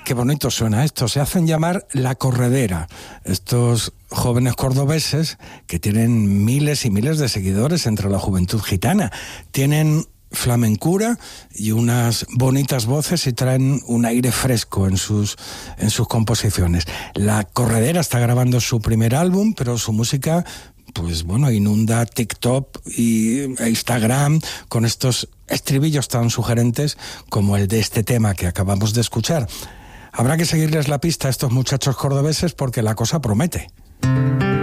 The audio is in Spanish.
Qué bonito suena esto. Se hacen llamar La Corredera. Estos jóvenes cordobeses que tienen miles y miles de seguidores entre la juventud gitana. Tienen flamencura y unas bonitas voces y traen un aire fresco en sus composiciones. La Corredera está grabando su primer álbum, pero su música, pues bueno, inunda TikTok e Instagram con estos estribillos tan sugerentes como el de este tema que acabamos de escuchar. Habrá que seguirles la pista a estos muchachos cordobeses porque la cosa promete.